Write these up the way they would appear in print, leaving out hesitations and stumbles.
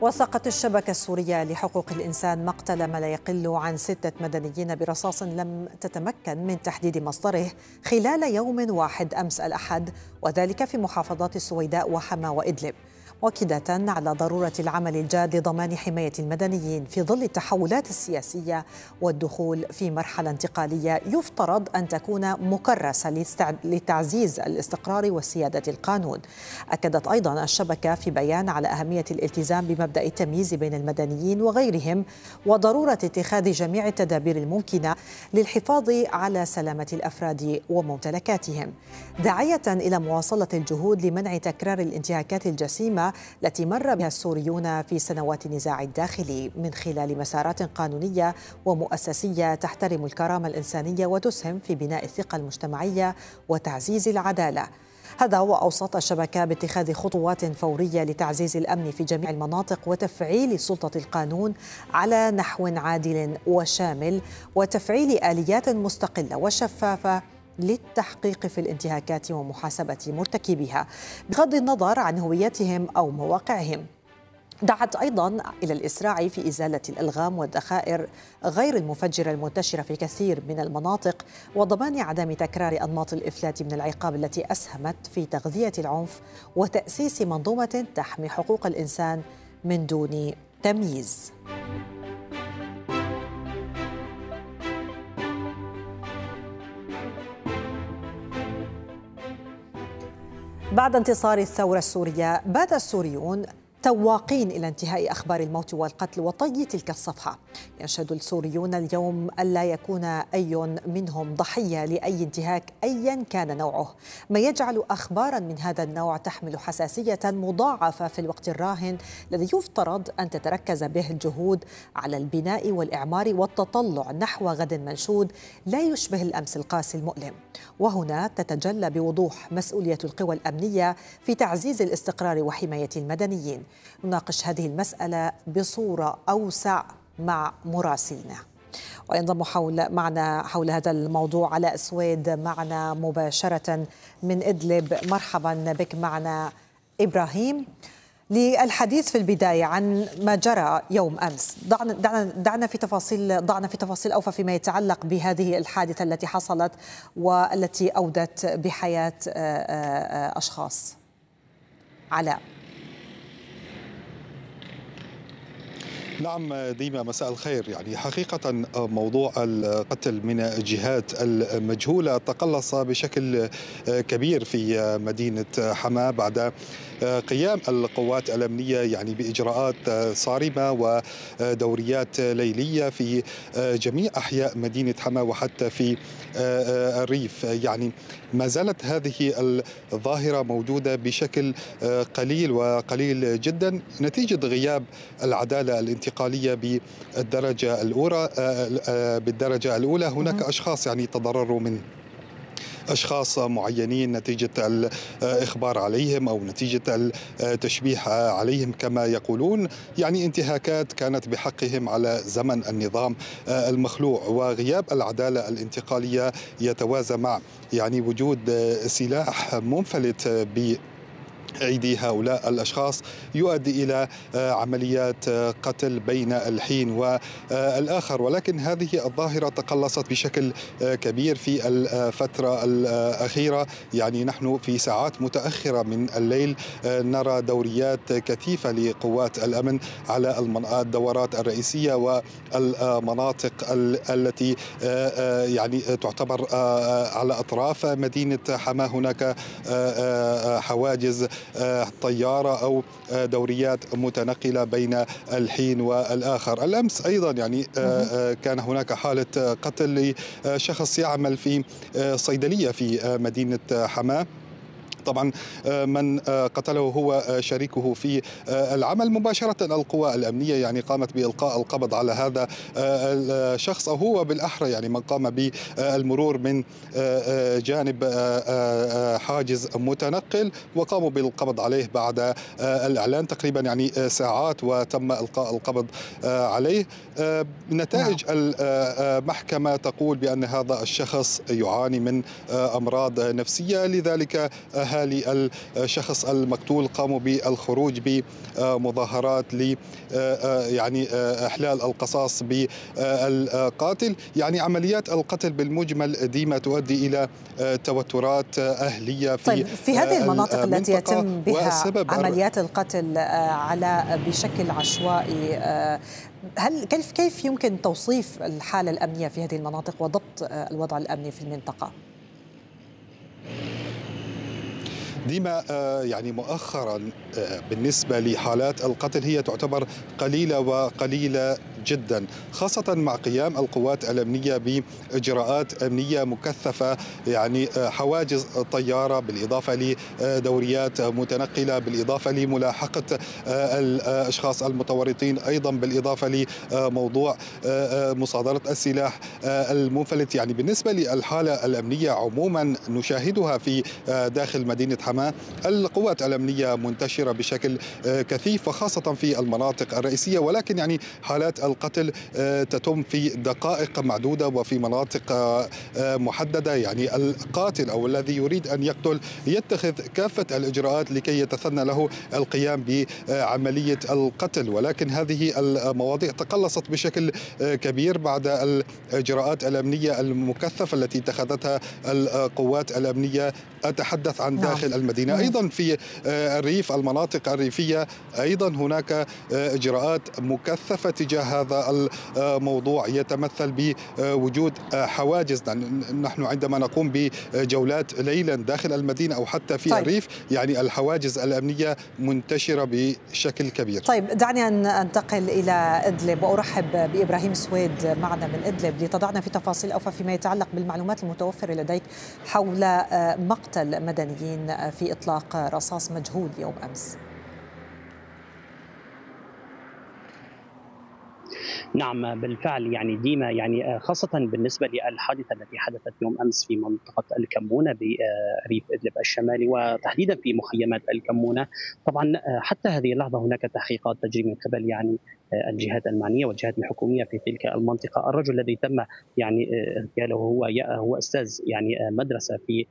وثقت الشبكة السورية لحقوق الإنسان مقتل ما لا يقل عن 6 مدنيين برصاص لم تتمكن من تحديد مصدره خلال يوم واحد أمس الأحد، وذلك في محافظات السويداء وحما وإدلب، مؤكدة على ضرورة العمل الجاد لضمان حماية المدنيين في ظل التحولات السياسية والدخول في مرحلة انتقالية يفترض أن تكون مكرسة لتعزيز الاستقرار وسيادة القانون. أكدت أيضا الشبكة في بيان على أهمية الالتزام بمبدأ التمييز بين المدنيين وغيرهم وضرورة اتخاذ جميع التدابير الممكنة للحفاظ على سلامة الأفراد وممتلكاتهم، داعية إلى مواصلة الجهود لمنع تكرار الانتهاكات الجسيمة التي مر بها السوريون في سنوات النزاع الداخلي من خلال مسارات قانونية ومؤسسية تحترم الكرامة الإنسانية وتسهم في بناء الثقة المجتمعية وتعزيز العدالة. هذا وأوصت الشبكة باتخاذ خطوات فورية لتعزيز الأمن في جميع المناطق وتفعيل سلطة القانون على نحو عادل وشامل وتفعيل آليات مستقلة وشفافة للتحقيق في الانتهاكات ومحاسبة مرتكبيها بغض النظر عن هويتهم أو مواقعهم. دعت أيضاً إلى الإسراع في إزالة الألغام والذخائر غير المفجرة المنتشرة في كثير من المناطق وضمان عدم تكرار أنماط الإفلات من العقاب التي أسهمت في تغذية العنف وتأسيس منظومة تحمي حقوق الإنسان من دون تمييز. بعد انتصار الثورة السورية بات السوريون تواقين إلى انتهاء أخبار الموت والقتل وطي تلك الصفحة. ينشد السوريون اليوم ألا يكون أي منهم ضحية لأي انتهاك أيا كان نوعه، ما يجعل أخبارا من هذا النوع تحمل حساسية مضاعفة في الوقت الراهن الذي يفترض أن تتركز به الجهود على البناء والإعمار والتطلع نحو غد منشود لا يشبه الأمس القاسي المؤلم. وهنا تتجلى بوضوح مسؤولية القوى الأمنية في تعزيز الاستقرار وحماية المدنيين. نناقش هذه المسألة بصورة أوسع مع مراسلنا، وينضم معنا حول هذا الموضوع علاء سويد معنا مباشرة من إدلب. مرحبا بك معنا إبراهيم. للحديث في البداية عن ما جرى يوم أمس، ضعنا في تفاصيل أوفى فيما يتعلق بهذه الحادثة التي حصلت والتي أودت بحياة أشخاص. علاء. نعم ديما، مساء الخير. يعني حقيقة موضوع القتل من الجهات المجهولة تقلص بشكل كبير في مدينة حماة بعد قيام القوات الأمنية يعني بإجراءات صارمة ودوريات ليلية في جميع أحياء مدينة حماة وحتى في الريف. يعني ما زالت هذه الظاهرة موجودة بشكل قليل جدا نتيجة غياب العدالة الانتقالية بالدرجة الأولى. هناك أشخاص يعني تضرروا من أشخاص معينين نتيجة الإخبار عليهم أو نتيجة التشبيح عليهم كما يقولون، يعني انتهاكات كانت بحقهم على زمن النظام المخلوع. وغياب العدالة الانتقالية يتوازى مع يعني وجود سلاح منفلت أيدي هؤلاء الأشخاص يؤدي إلى عمليات قتل بين الحين والآخر. ولكن هذه الظاهرة تقلصت بشكل كبير في الفترة الأخيرة. يعني نحن في ساعات متأخرة من الليل نرى دوريات كثيفة لقوات الأمن على الدورات الرئيسية والمناطق التي يعني تعتبر على أطراف مدينة حماة. هناك حواجز طيارة أو دوريات متنقلة بين الحين والآخر. الأمس أيضا يعني كان هناك حالة قتل لشخص يعمل في صيدلية في مدينة حماة. طبعا من قتله هو شريكه في العمل. مباشرة القوى الأمنية يعني قامت بإلقاء القبض على هذا الشخص، أو هو بالأحرى يعني من قام بالمرور من جانب حاجز متنقل، وقاموا بالقبض عليه بعد الإعلان تقريبا يعني ساعات، وتم إلقاء القبض عليه. نتائج المحكمة تقول بأن هذا الشخص يعاني من أمراض نفسية، لذلك أهالي الشخص المقتول قاموا بالخروج بمظاهرات ل يعني إحلال القصاص بالقاتل. يعني عمليات القتل بالمجمل ديما تؤدي إلى توترات أهلية طيب، في في هذه المناطق التي المنطقة. يتم بها والسبب عمليات القتل على بشكل عشوائي، هل كيف يمكن توصيف الحالة الأمنية في هذه المناطق وضبط الوضع الأمني في المنطقة؟ ديما يعني مؤخرا بالنسبة لحالات القتل هي تعتبر قليلة وقليلة جدا، خاصة مع قيام القوات الأمنية بإجراءات أمنية مكثفة، يعني حواجز طيارة بالإضافة لدوريات متنقلة، بالإضافة لملاحقة الأشخاص المتورطين، أيضا بالإضافة لموضوع مصادرة السلاح المنفلت. يعني بالنسبة للحالة الأمنية عموما نشاهدها في داخل مدينة حماة، القوات الأمنية منتشرة بشكل كثيف وخاصة في المناطق الرئيسية، ولكن يعني حالات القتل تتم في دقائق معدودة وفي مناطق محددة. يعني القاتل أو الذي يريد أن يقتل يتخذ كافة الإجراءات لكي يتسنى له القيام بعملية القتل، ولكن هذه المواضيع تقلصت بشكل كبير بعد الإجراءات الأمنية المكثفة التي اتخذتها القوات الأمنية. أتحدث عن داخل المدينة. أيضا في الريف، المناطق الريفية، أيضا هناك إجراءات مكثفة تجاه هذا الموضوع يتمثل بوجود حواجز. نحن عندما نقوم بجولات ليلا داخل المدينة أو حتى في الريف، يعني الحواجز الأمنية منتشرة بشكل كبير. طيب، دعني أن أنتقل إلى إدلب وأرحب بإبراهيم سويد معنا من إدلب لتضعنا في تفاصيل أوفى فيما يتعلق بالمعلومات المتوفرة لديك حول مقتل مدنيين في إطلاق رصاص مجهول يوم أمس. نعم بالفعل، يعني ديما يعني خاصة بالنسبة للحادثة التي حدثت يوم أمس في منطقة الكمونة بريف إدلب الشمالي وتحديدا في مخيمات الكمونة. طبعا حتى هذه اللحظة هناك تحقيقات تجري من قبل يعني الجهات المعنية والجهات الحكومية في تلك المنطقة. الرجل الذي تم يعني اغتياله هو أستاذ يعني مدرسة في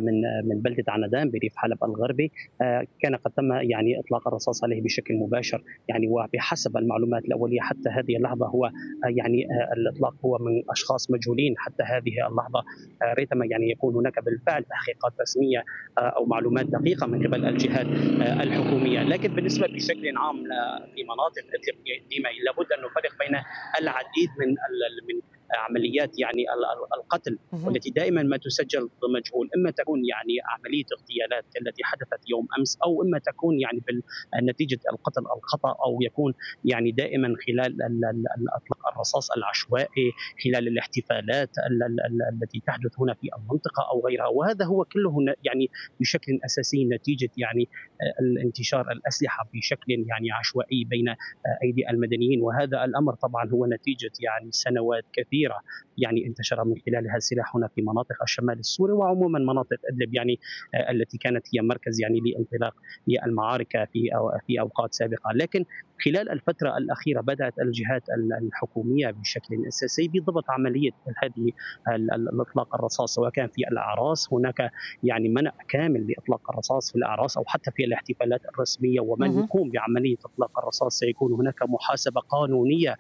من بلدة عنادان بريف حلب الغربي. كان قد تم يعني إطلاق الرصاص عليه بشكل مباشر، يعني وبحسب المعلومات الأولية حتى هذه اللحظة هو يعني الإطلاق هو من أشخاص مجهولين حتى هذه اللحظة. ريثما يعني يكون هناك بالفعل تحقيقات رسمية أو معلومات دقيقة من قبل الجهات الحكومية. لكن بالنسبة بشكل عام في مناطق إدلب ديما لابد أن نفرق بين العديد من عمليات يعني القتل والتي دائما ما تسجل ضد مجهول، اما تكون يعني عمليه اغتيالات التي حدثت يوم امس، او اما تكون يعني نتيجه القتل الخطا، او يكون يعني دائما خلال اطلاق الرصاص العشوائي خلال الاحتفالات التي تحدث هنا في المنطقه او غيرها. وهذا هو كله يعني بشكل اساسي نتيجه يعني الانتشار الاسلحه بشكل يعني عشوائي بين ايدي المدنيين. وهذا الامر طبعا هو نتيجه يعني سنوات كثيره يعني انتشر من خلالها السلاح هنا في مناطق الشمال السوري وعموما مناطق ادلب يعني التي كانت هي مركز يعني لانطلاق المعارك في اوقات سابقه. لكن خلال الفترة الأخيرة بدأت الجهات الحكومية بشكل أساسي بضبط عملية هذه الإطلاق الرصاص، سواء كان في الأعراس هناك يعني منع كامل لإطلاق الرصاص في الأعراس أو حتى في الاحتفالات الرسمية. ومن يقوم بعملية إطلاق الرصاص سيكون هناك محاسبة قانونية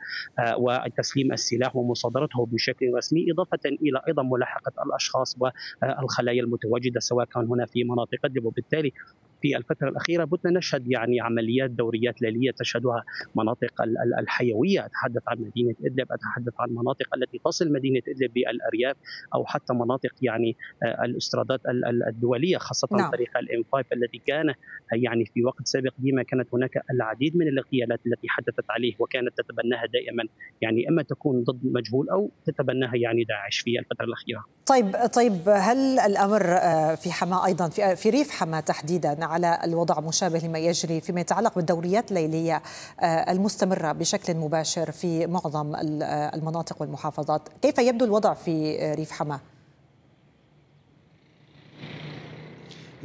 وتسليم السلاح ومصادرته بشكل رسمي، إضافة إلى أيضا ملاحقة الأشخاص والخلايا المتواجدة سواء كان هنا في مناطق إدلب. وبالتالي في الفترة الأخيرة بدنا نشهد يعني عمليات دوريات ليلية تشهدها مناطق الحيوية. أتحدث عن مدينة إدلب، أتحدث عن مناطق التي تصل مدينة إدلب بالأرياف، أو حتى مناطق يعني الاسترادات الدولية، خاصة طريق الام 5 الذي كان يعني في وقت سابق ديما كانت هناك العديد من الاغتيالات التي حدثت عليه وكانت تتبناها دائما يعني إما تكون ضد مجهول أو تتبناها يعني داعش في الفترة الأخيرة. طيب، هل الأمر في حماة أيضا في ريف حماة تحديدا على الوضع مشابه لما يجري فيما يتعلق بالدوريات الليلية المستمرة بشكل مباشر في معظم المناطق والمحافظات؟ كيف يبدو الوضع في ريف حماة؟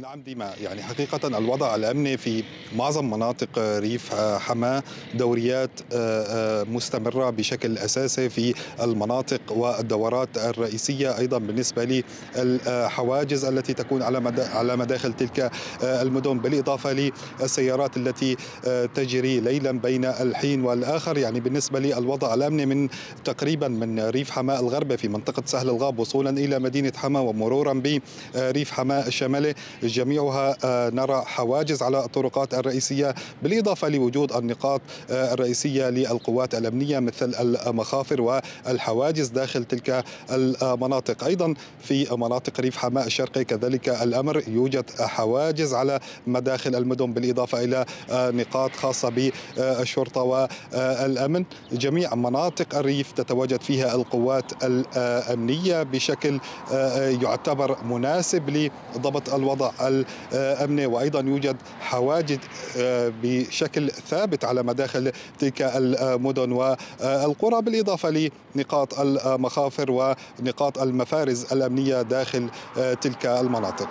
نعم ديما، يعني حقيقة الوضع الأمني في معظم مناطق ريف حماة دوريات مستمرة بشكل أساسي في المناطق والدورات الرئيسية، أيضا بالنسبة للحواجز التي تكون على مداخل تلك المدن، بالإضافة للسيارات التي تجري ليلا بين الحين والآخر. يعني بالنسبة للوضع الأمني من تقريبا من ريف حماة الغربي في منطقة سهل الغاب وصولا إلى مدينة حماة ومرورا بريف حماة الشمالي، جميعها نرى حواجز على الطرقات الرئيسية، بالإضافة لوجود النقاط الرئيسية للقوات الأمنية مثل المخافر والحواجز داخل تلك المناطق. أيضا في مناطق ريف حماة الشرقي كذلك الأمر، يوجد حواجز على مداخل المدن، بالإضافة إلى نقاط خاصة بالشرطة والأمن. جميع مناطق الريف تتواجد فيها القوات الأمنية بشكل يعتبر مناسب لضبط الوضع الأمني، وأيضا يوجد حواجز بشكل ثابت على مداخل تلك المدن والقرى، بالإضافة لنقاط المخافر ونقاط المفارز الأمنية داخل تلك المناطق.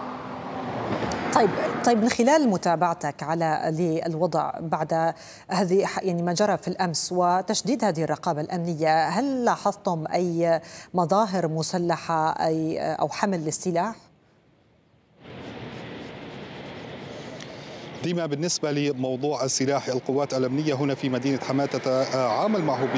طيب من خلال متابعتك على للوضع بعد هذه يعني ما جرى في الأمس وتشديد هذه الرقابة الأمنية، هل لاحظتم أي مظاهر مسلحة أو حمل للسلاح؟ ديما بالنسبة لموضوع السلاح، القوات الأمنية هنا في مدينة حماة تتعامل معه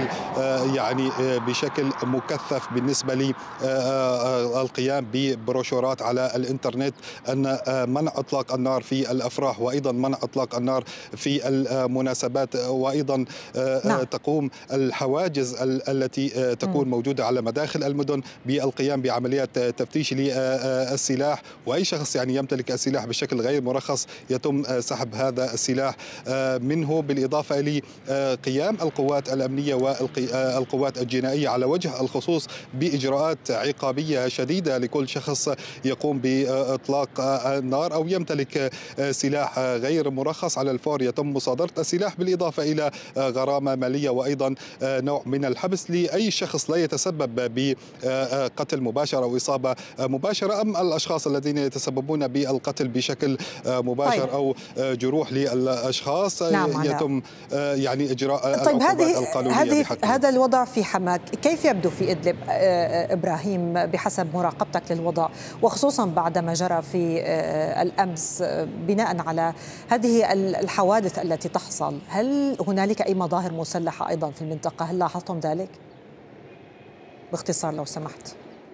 بشكل مكثف، بالنسبة للقيام ببروشورات على الإنترنت أن منع إطلاق النار في الأفراح، وأيضا منع إطلاق النار في المناسبات، وأيضا تقوم الحواجز التي تكون موجودة على مداخل المدن بالقيام بعمليات تفتيش للسلاح، وأي شخص يعني يمتلك السلاح بشكل غير مرخص يتم سحب هذا السلاح منه، بالإضافة لقيام القوات الأمنية والقوات الجنائية على وجه الخصوص بإجراءات عقابية شديدة لكل شخص يقوم بإطلاق النار أو يمتلك سلاح غير مرخص. على الفور يتم مصادرة السلاح، بالإضافة إلى غرامة مالية وأيضا نوع من الحبس لأي شخص لا يتسبب بقتل مباشر أو إصابة مباشرة، أم الأشخاص الذين يتسببون بالقتل بشكل مباشر أو جروح للأشخاص يتم يعني إجراء العقوبات القانونية بحقهم. هذا الوضع في حماة كيف يبدو في إدلب إبراهيم بحسب مراقبتك للوضع، وخصوصا بعد ما جرى في الأمس بناء على هذه الحوادث التي تحصل؟ هل هنالك أي مظاهر مسلحة أيضا في المنطقة؟ هل لاحظتم ذلك؟ باختصار لو سمحت.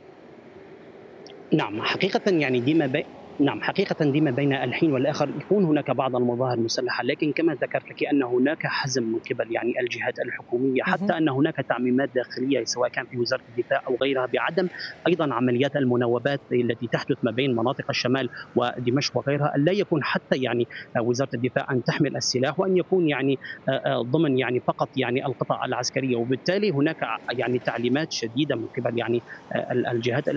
نعم حقيقة يعني ديما بين الحين والآخر يكون هناك بعض المظاهر المسلحة، لكن كما ذكرت لك أن هناك حزم من قبل يعني الجهات الحكومية، حتى أن هناك تعميمات داخلية سواء كان في وزارة الدفاع أو غيرها بعدم أيضا عمليات المناوبات التي تحدث ما بين مناطق الشمال ودمشق وغيرها، أن لا يكون حتى يعني وزارة الدفاع أن تحمل السلاح، وأن يكون يعني ضمن يعني فقط يعني القطاع العسكرية، وبالتالي هناك يعني تعليمات شديدة من قبل يعني الجهات